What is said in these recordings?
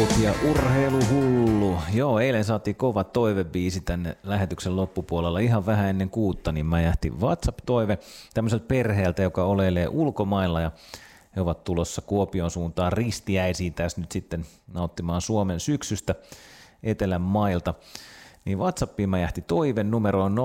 Kelut ja urheiluhullu. Joo, eilen saatiin kova toivebiisi tänne lähetyksen loppupuolella. Ihan vähän ennen 6, niin mä jähti WhatsApp-toive tämmöiseltä perheeltä, joka oleilee ulkomailla. Ja he ovat tulossa Kuopion suuntaan ristiäisiin tässä nyt sitten nauttimaan Suomen syksystä etelän mailta. Niin WhatsAppiin mä jähti toive, numero on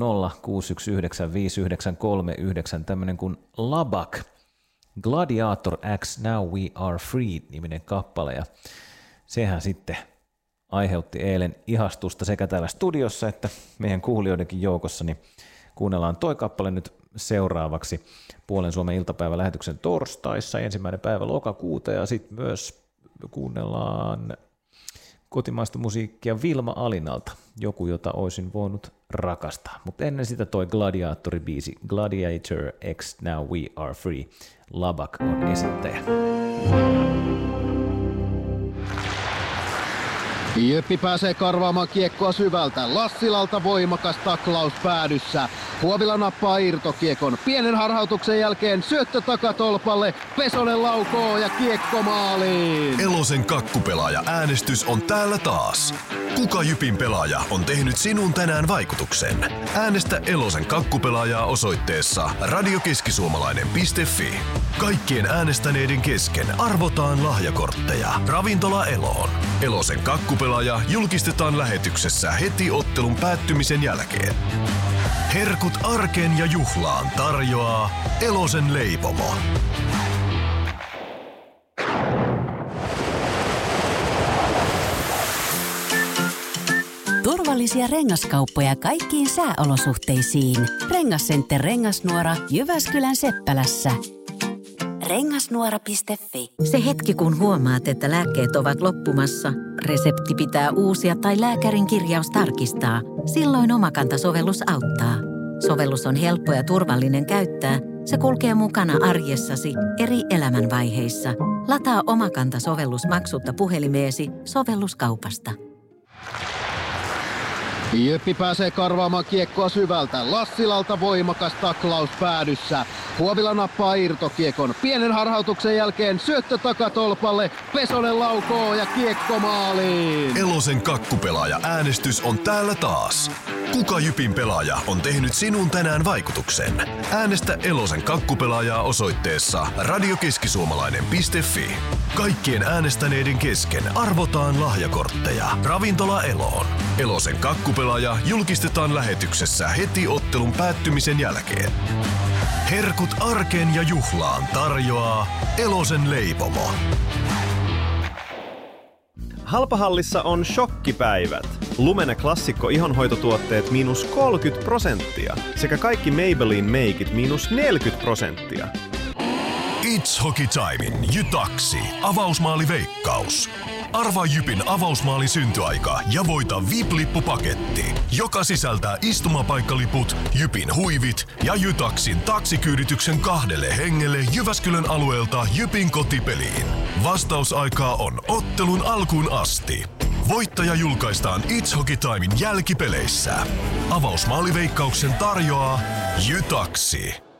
0406195939, tämmönen kuin Labak, Gladiator X Now We Are Free -niminen kappale, ja sehän sitten aiheutti eilen ihastusta sekä täällä studiossa että meidän kuulijoidenkin joukossa, niin kuunnellaan toi kappale nyt seuraavaksi Puolen Suomen iltapäivälähetyksen torstaissa 1. päivä lokakuuta, ja sitten myös kuunnellaan kotimaista musiikkia Vilma Alinalta, joku jota olisin voinut rakastaa. Mutta ennen sitä toi Gladiator-biisi, Gladiator X Now We Are Free. Labak on esittäjä. Jyppi pääsee karvaamaan kiekkoa syvältä. Lassilalta voimakas taklaus päädyssä. Huovila nappaa irtokiekon. Pienen harhautuksen jälkeen syöttö takatolpalle. Pesonen laukoo ja kiekko maaliin. Elosen kakkupelaaja äänestys on täällä taas. Kuka Jypin pelaaja on tehnyt sinun tänään vaikutuksen? Äänestä Elosen kakkupelaajaa osoitteessa radiokeskisuomalainen.fi. Kaikkien äänestäneiden kesken arvotaan lahjakortteja. Ravintola Eloon. Elosen kakkupelaaja julkistetaan lähetyksessä heti ottelun päättymisen jälkeen. Herkut arkeen ja juhlaan tarjoaa Elosen leipomo. Turvallisia rengaskauppoja kaikkiin sääolosuhteisiin. Rengascenter Rengasnuora Jyväskylän Seppälässä. Rengasnuora.fi. Se hetki, kun huomaat, että lääkkeet ovat loppumassa, resepti pitää uusia tai lääkärin kirjaus tarkistaa. Silloin Omakanta-sovellus auttaa. Sovellus on helppo ja turvallinen käyttää. Se kulkee mukana arjessasi eri elämänvaiheissa. Lataa Omakanta-sovellus maksutta puhelimeesi sovelluskaupasta. Jyppi pääsee karvaamaan kiekkoa syvältä. Lassilalta voimakas taklaus päädyssä. Huovila nappaa irtokiekon. Pienen harhautuksen jälkeen syöttö takatolpalle. Pesonen laukoo ja kiekko maaliin. Elosen kakkupelaaja äänestys on täällä taas. Kuka Jypin pelaaja on tehnyt sinun tänään vaikutuksen? Äänestä Elosen kakkupelaajaa osoitteessa radiokeskisuomalainen.fi. Kaikkien äänestäneiden kesken arvotaan lahjakortteja. Ravintola Eloon. Elosen kakkupelaaja julkistetaan lähetyksessä heti ottelun päättymisen jälkeen. Herkut arkeen ja juhlaan tarjoaa Elosen leipomo. Halpahallissa on shokkipäivät. Lumene klassikko ihonhoitotuotteet -30% sekä kaikki Maybelline meikit -40%. It's Hockey Timein Jytaksi. Avausmaaliveikkaus. Arvaa Jypin avausmaalin syntyaika ja voita VIP-lippupaketti, joka sisältää istumapaikkaliput, Jypin huivit ja Jytaksin taksikyydityksen 2 hengelle Jyväskylän alueelta Jypin kotipeliin. Vastausaikaa on ottelun alkuun asti. Voittaja julkaistaan It's Hockey Timein jälkipeleissä. Avausmaaliveikkauksen tarjoaa Jytaksi.